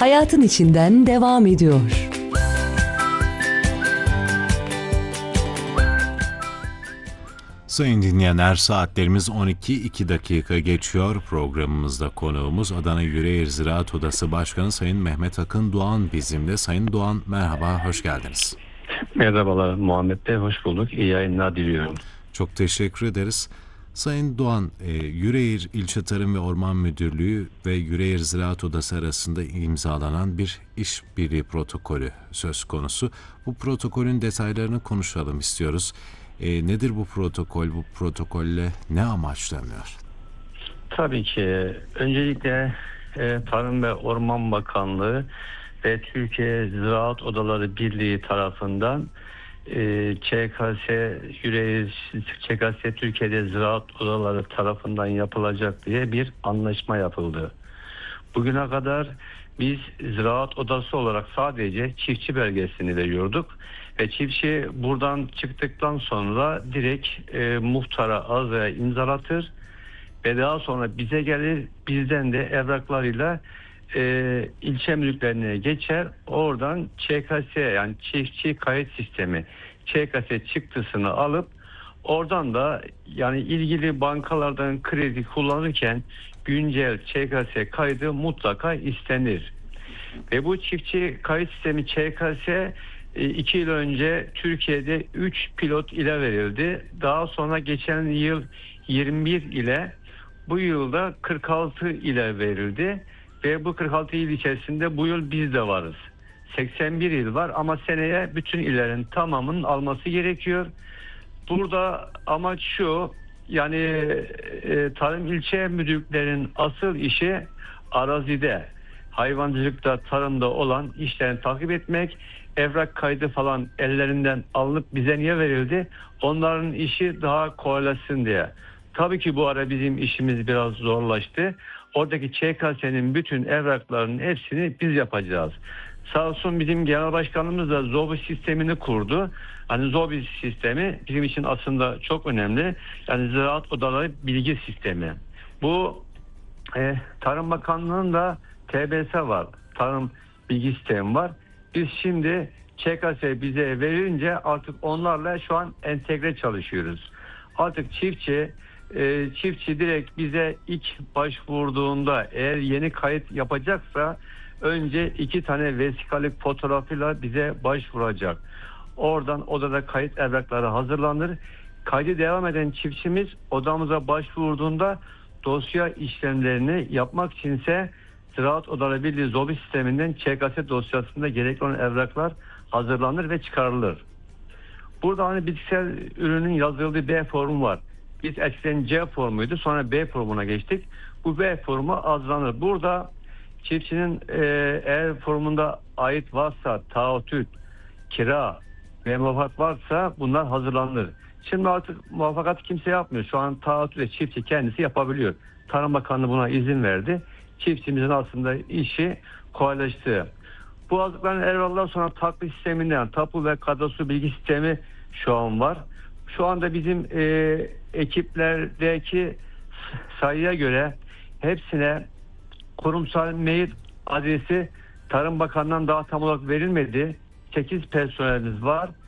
hayatın içinden devam ediyor. Sayın dinleyenler, saatlerimiz 12:02 dakika geçiyor. Programımızda konuğumuz Adana Yüreğir Ziraat Odası Başkanı Sayın Mehmet Akın Doğan bizimle. Sayın Doğan, merhaba, hoş geldiniz. Merhabalar Muhammed Bey, hoş bulduk. İyi yayınlar diliyorum. Çok teşekkür ederiz. Sayın Doğan, Yüreğir İlçe Tarım ve Orman Müdürlüğü ve Yüreğir Ziraat Odası arasında imzalanan bir işbirliği protokolü söz konusu. Bu protokolün detaylarını konuşalım istiyoruz. Nedir bu protokol? Bu protokolle ne amaçlanıyor? Tabii ki öncelikle Tarım ve Orman Bakanlığı ve Türkiye Ziraat Odaları Birliği tarafından ÇKS Türkiye'de Ziraat Odaları tarafından yapılacak diye bir anlaşma yapıldı. Bugüne kadar biz Ziraat Odası olarak sadece çiftçi belgesini veriyorduk ve çiftçi buradan çıktıktan sonra direkt muhtara arızaya imzalatır ve daha sonra bize gelir, bizden de evraklarıyla ilçe müdürlüklerine geçer. Oradan ÇKS, yani çiftçi kayıt sistemi, ÇKS çıktısını alıp oradan da yani ilgili bankalardan kredi kullanırken güncel ÇKS kaydı mutlaka istenir. Ve bu çiftçi kayıt sistemi ÇKS 2 yıl önce Türkiye'de 3 pilot ile verildi. Daha sonra geçen yıl 21 ile, bu yılda 46 ile verildi. Ve bu 46 il içerisinde bu yıl biz de varız. 81 il var ama seneye bütün illerin tamamının alması gerekiyor. Burada amaç şu, yani tarım ilçe müdürlüklerinin asıl işi arazide, hayvancılıkta, tarımda olan işlerini takip etmek. Evrak kaydı falan ellerinden alınıp bize niye verildi? Onların işi daha kolaylaşsın diye. Tabii ki bu ara bizim işimiz biraz zorlaştı. Oradaki ÇKS'nin bütün evraklarının hepsini biz yapacağız. Sağ olsun bizim genel başkanımız da ZOBİ sistemini kurdu. Hani ZOBİ sistemi bizim için aslında çok önemli. Yani Ziraat Odaları Bilgi Sistemi. Bu Tarım Bakanlığı'nın da TBS var. Tarım Bilgi Sistemi var. Biz şimdi ÇKS bize verilince artık onlarla şu an entegre çalışıyoruz. Artık çiftçi direkt bize ilk başvurduğunda eğer yeni kayıt yapacaksa önce 2 tane vesikalık fotoğrafıyla bize başvuracak. Oradan odada kayıt evrakları hazırlanır. Kaydı devam eden çiftçimiz odamıza başvurduğunda dosya işlemlerini yapmak içinse Ziraat Odaları Birliği ZOBİ sisteminden ÇKS dosyasında gerekli olan evraklar hazırlanır ve çıkarılır. Burada hani bitkisel ürünün yazıldığı B formu var. Biz eskiden C formuydu, sonra B formuna geçtik. Bu B formu hazırlanır. Burada çiftçinin eğer formunda ait varsa taahhüt, kira ve muvaffakat varsa bunlar hazırlanır. Şimdi artık muvaffakat kimse yapmıyor. Şu an taahhüt ve çiftçi kendisi yapabiliyor. Tarım Bakanlığı buna izin verdi. Çiftçimizin aslında işi kolaylaştı. Bu aldıkların evraklar sonra tapu sisteminden, tapu ve kadastro bilgi sistemi şu an var. Şu anda bizim ekiplerdeki sayıya göre hepsine kurumsal mail adresi Tarım Bakanlığı'ndan daha tam olarak verilmedi. 8 personelimiz var.